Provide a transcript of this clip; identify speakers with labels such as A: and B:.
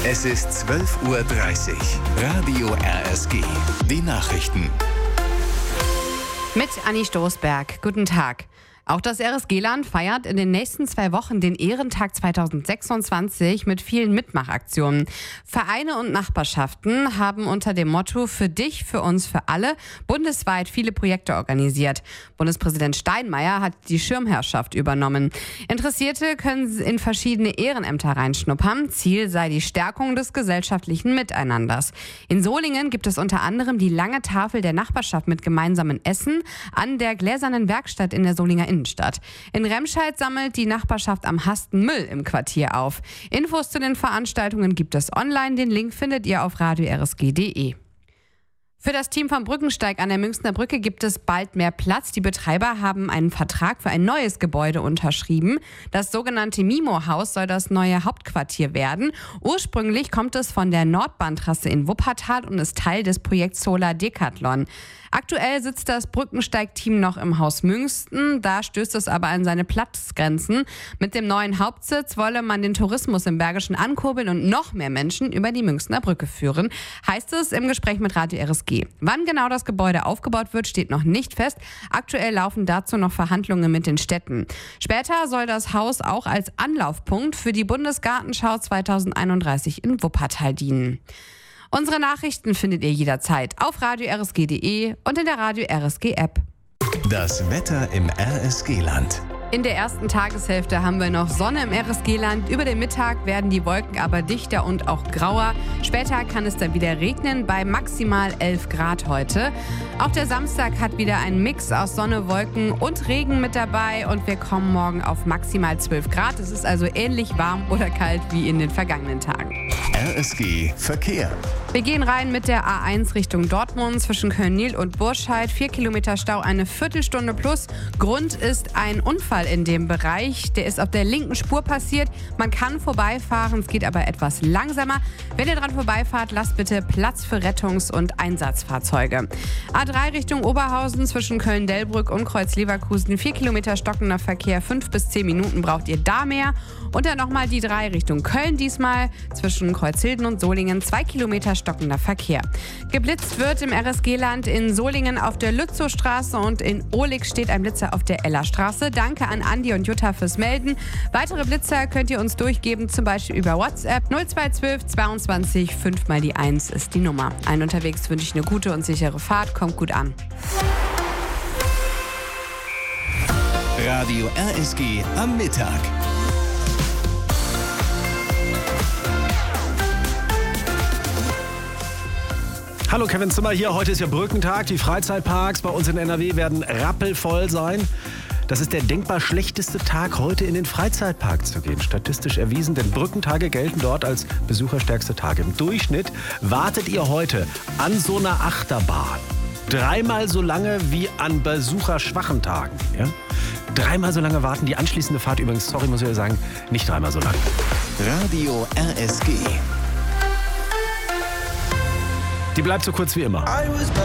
A: Es ist 12:30 Uhr. Radio RSG. Die Nachrichten.
B: Mit Anni Stoßberg. Guten Tag. Auch das RSG-Land feiert in den nächsten 2 Wochen den Ehrentag 2026 mit vielen Mitmachaktionen. Vereine und Nachbarschaften haben unter dem Motto „Für dich, für uns, für alle" bundesweit viele Projekte organisiert. Bundespräsident Steinmeier hat die Schirmherrschaft übernommen. Interessierte können in verschiedene Ehrenämter reinschnuppern. Ziel sei die Stärkung des gesellschaftlichen Miteinanders. In Solingen gibt es unter anderem die lange Tafel der Nachbarschaft mit gemeinsamen Essen an der Gläsernen Werkstatt in der Solinger Innenstadt. In Remscheid sammelt die Nachbarschaft am Hasten Müll im Quartier auf. Infos zu den Veranstaltungen gibt es online. Den Link findet ihr auf radio-rsg.de. Für das Team vom Brückensteig an der Münchner Brücke gibt es bald mehr Platz. Die Betreiber haben einen Vertrag für ein neues Gebäude unterschrieben. Das sogenannte Mimo-Haus soll das neue Hauptquartier werden. Ursprünglich kommt es von der Nordbahntrasse in Wuppertal und ist Teil des Projekts Solar Decathlon. Aktuell sitzt das Brückensteig-Team noch im Haus Münsten. Da stößt es aber an seine Platzgrenzen. Mit dem neuen Hauptsitz wolle man den Tourismus im Bergischen ankurbeln und noch mehr Menschen über die Münchner Brücke führen, heißt es im Gespräch mit Radio RSG. Wann genau das Gebäude aufgebaut wird, steht noch nicht fest. Aktuell laufen dazu noch Verhandlungen mit den Städten. Später soll das Haus auch als Anlaufpunkt für die Bundesgartenschau 2031 in Wuppertal dienen. Unsere Nachrichten findet ihr jederzeit auf radio-rsg.de und in der Radio RSG App.
A: Das Wetter im RSG-Land.
B: In der ersten Tageshälfte haben wir noch Sonne im RSG-Land. Über den Mittag werden die Wolken aber dichter und auch grauer. Später kann es dann wieder regnen bei maximal 11 Grad heute. Auch der Samstag hat wieder einen Mix aus Sonne, Wolken und Regen mit dabei und wir kommen morgen auf maximal 12 Grad. Es ist also ähnlich warm oder kalt wie in den vergangenen Tagen.
A: RSG Verkehr.
B: Wir gehen rein mit der A1 Richtung Dortmund zwischen Köln-Niel und Burscheid. 4 Kilometer Stau, eine Viertelstunde plus. Grund ist ein Unfall in dem Bereich. Der ist auf der linken Spur passiert. Man kann vorbeifahren, es geht aber etwas langsamer. Wenn ihr dran vorbeifahrt, lasst bitte Platz für Rettungs- und Einsatzfahrzeuge. A3 Richtung Oberhausen zwischen Köln-Delbrück und Kreuz-Leverkusen. 4 Kilometer stockender Verkehr, 5 bis 10 Minuten braucht ihr da mehr. Und dann nochmal die 3 Richtung Köln diesmal zwischen Kreuzhilden und Solingen. 2 Kilometer stockender Verkehr. Geblitzt wird im RSG-Land in Solingen auf der Lützowstraße und in Ohlig steht ein Blitzer auf der Ellerstraße. Danke an Andi und Jutta fürs Melden. Weitere Blitzer könnt ihr uns durchgeben, zum Beispiel über WhatsApp. 0212 22 5 mal die 1 ist die Nummer. Allen unterwegs wünsche ich eine gute und sichere Fahrt. Kommt gut an.
A: Radio RSG am Mittag.
C: Hallo, Kevin Zimmer hier. Heute ist ja Brückentag. Die Freizeitparks bei uns in NRW werden rappelvoll sein. Das ist der denkbar schlechteste Tag, heute in den Freizeitpark zu gehen. Statistisch erwiesen, denn Brückentage gelten dort als besucherstärkste Tage. Im Durchschnitt wartet ihr heute an so einer Achterbahn 3-mal so lange wie an besucherschwachen Tagen. Ja? 3-mal so lange warten. Die anschließende Fahrt übrigens, sorry, muss ich sagen, nicht 3-mal so lang.
A: Radio RSG.
C: Die bleibt so kurz wie immer.